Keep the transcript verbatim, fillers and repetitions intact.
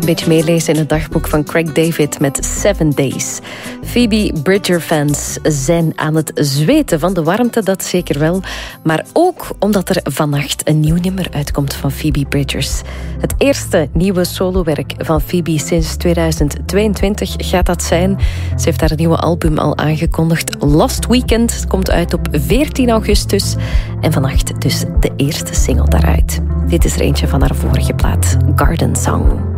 Een beetje meelezen in het dagboek van Craig David met Seven Days. Phoebe Bridgers-fans zijn aan het zweten van de warmte, dat zeker wel. Maar ook omdat er vannacht een nieuw nummer uitkomt van Phoebe Bridgers. Het eerste nieuwe solowerk van Phoebe sinds tweeduizend tweeëntwintig gaat dat zijn. Ze heeft haar nieuwe album al aangekondigd. Last Weekend. Het komt uit op veertien augustus. En vannacht dus de eerste single daaruit. Dit is er eentje van haar vorige plaat, Garden Song.